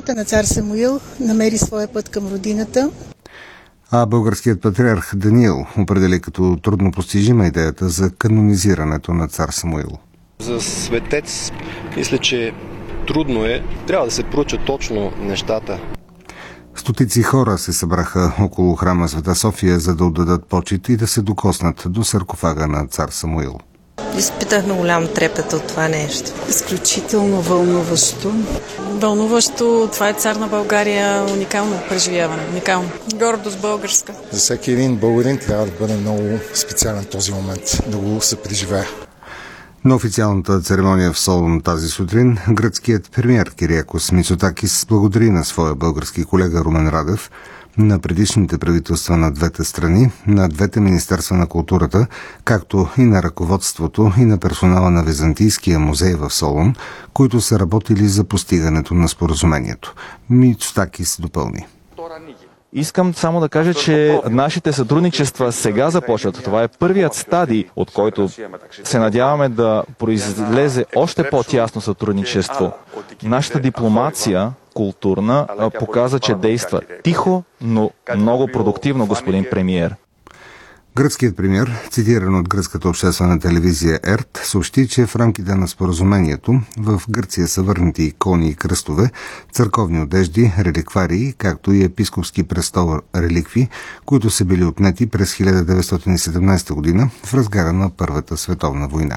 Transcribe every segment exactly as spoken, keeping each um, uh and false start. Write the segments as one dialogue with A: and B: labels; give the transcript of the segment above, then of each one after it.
A: Съдбата на цар Самуил намери своя път към родината.
B: А българският патриарх Даниил определи като трудно постижима идеята за канонизирането на цар Самуил.
C: За светец мисля, че трудно е. Трябва да се проучат точно нещата.
B: Стотици хора се събраха около храма Света София, за да отдадат почит и да се докоснат до саркофага на цар Самуил.
D: Изпитахме голям трепет от това нещо.
E: Изключително вълнуващо.
F: Вълнуващо. Това е цар на България. Уникално преживяване. Уникално. Гордост българска.
G: За всеки един българин трябва да бъде много специален този момент, да го се преживее.
B: На официалната церемония в Солун тази сутрин гръцкият премиер Кириакос Мицотакис благодари на своя български колега Румен Радев, на предишните правителства на двете страни, на двете министерства на културата, както и на ръководството и на персонала на Византийския музей в Солун, които са работили за постигането на споразумението. Мицотакис допълни.
H: Искам само да кажа, че нашите сътрудничества сега започват. Това е първият стадий, от който се надяваме да произлезе още по-тясно сътрудничество. Нашата дипломация културна показа, че действа тихо, но много продуктивно, господин премиер.
B: Гръцкият премиер, цитиран от гръцката обществена телевизия ЕРТ, съобщи, че в рамките на споразумението в Гърция са върнати икони и кръстове, църковни одежди, реликварии, както и епископски престол реликви, които са били отнети през хиляда деветстотин и седемнадесета година в разгара на Първата световна война.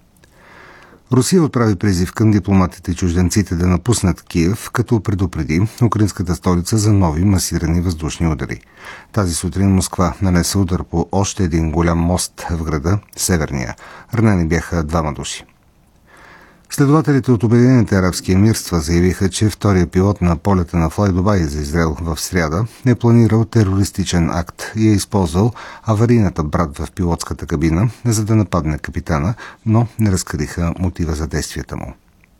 B: Русия отправи призив към дипломатите и чужденците да напуснат Киев, като предупреди украинската столица за нови масирани въздушни удари. Тази сутрин Москва нанесе удар по още един голям мост в града, Северния. Ранени бяха двама души. Следователите от Обединените арабски емирства заявиха, че втория пилот на полета на Флай Дубай за Израел в сряда е планирал терористичен акт и е използвал аварийната брат в пилотската кабина, за да нападне капитана, но не разкриха мотива за действията му.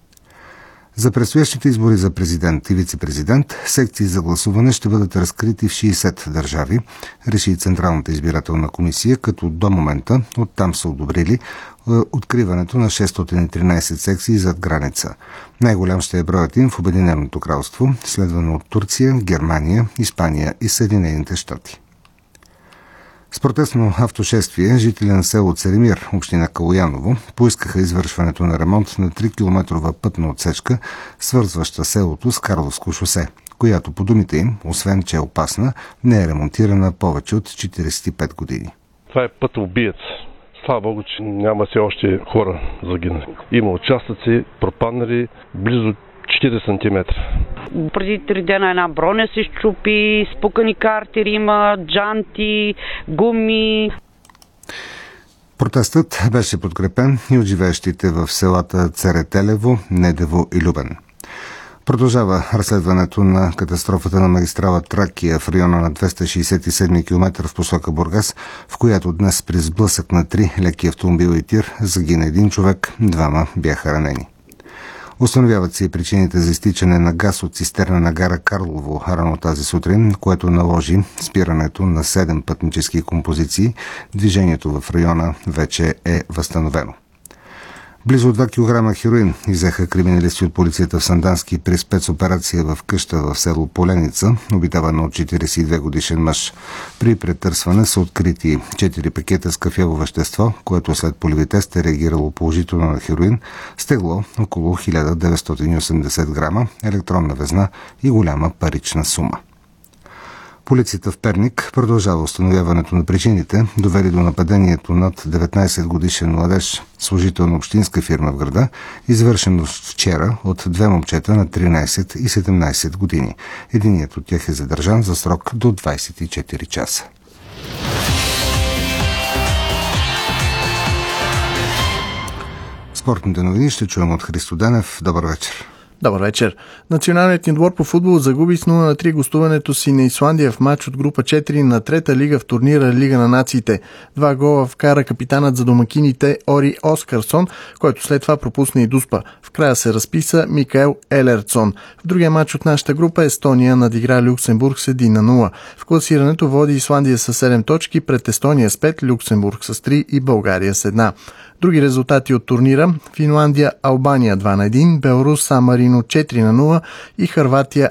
B: За предстоящите избори за президент и вице-президент, секции за гласуване ще бъдат разкрити в шейсет държави, реши Централната избирателна комисия, като до момента оттам са одобрили откриването на шестстотин и тринадесет секции зад граница. Най-голям ще е броят им в Обединеното кралство, следвано от Турция, Германия, Испания и Съединените щати. С протестно автошествие жители на село Церемир, община Калояново, поискаха извършването на ремонт на три километрова пътна отсечка, свързваща селото с Карловско шосе, която по думите им, освен че е опасна, не е ремонтирана повече от четиридесет и пет години.
I: Това е път убиец. Слава Богу, че няма все още хора загинали. Има участъци, пропаднали близо четиридесет сантиметра.
J: Преди три дена една броня се щупи, спукани картери има, джанти, гуми.
B: Протестът беше подкрепен и от живеещите в селата Церетелево, Недево и Любен. Продължава разследването на катастрофата на магистрала Тракия в района на двеста шейсет и седми километър в посока Бургас, в която днес при сблъсък на три леки автомобила и тир загина един човек, двама бяха ранени. Установяват се и причините за изтичане на газ от цистерна на гара Карлово рано тази сутрин, което наложи спирането на седем пътнически композиции. Движението в района вече е възстановено. Близо два килограма хероин иззеха криминалисти от полицията в Сандански при спецоперация в къща в село Поленица, обитавана от четиридесет и две годишен мъж. При претърсване са открити четири пакета с кафяво вещество, което след полеви тест е реагирало положително на хероин, стегло около хиляда деветстотин и осемдесет грама, електронна везна и голяма парична сума. Полицията в Перник продължава установяването на причините, довели до нападението над деветнадесет годишен младеж, служител на общинска фирма в града, извършено вчера от две момчета на тринадесет и седемнадесет години. Единият от тях е задържан за срок до двадесет и четири часа. Спортните новини ще чуем от Христо Денев. Добър вечер.
K: Добър вечер. Националният ни отбор по футбол загуби с нула на три гостуването си на Исландия в матч от група четири на трета лига в турнира Лига на нациите. Два гола вкара капитанът за домакините Ори Оскарсон, който след това пропусна и дуспа. В края се разписа Микаел Елерцон. В другия матч от нашата група Естония надигра Люксембург с един на нула. В класирането води Исландия с седем точки, пред Естония с пет, Люксембург с три и България с една. Други резултати от турнира: Финландия Албания два на един, Беларус Сан Марино четири на нула и Хърватия